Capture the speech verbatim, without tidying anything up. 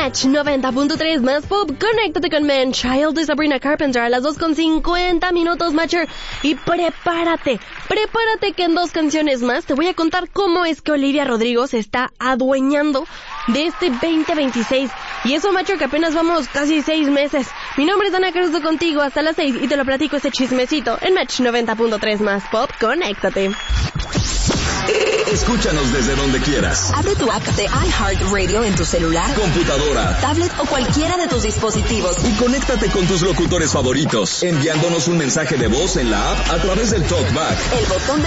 Match noventa punto tres más pop. Conéctate con Man Child de Sabrina Carpenter a las dos con cincuenta minutos, Matcher. Y prepárate, prepárate que en dos canciones más te voy a contar cómo es que Olivia Rodrigo se está adueñando de este veinte veintiséis. Y eso, Matcher, que apenas vamos casi seis meses. Mi nombre es Dana Caruso, contigo hasta las seis y te lo platico este chismecito en Match noventa punto tres más pop. Conéctate. Escúchanos desde donde quieras. Abre tu app de iHeartRadio en tu celular, computadora, tablet o cualquiera de tus dispositivos. Y conéctate con tus locutores favoritos, enviándonos un mensaje de voz en la app a través del TalkBack. El botón de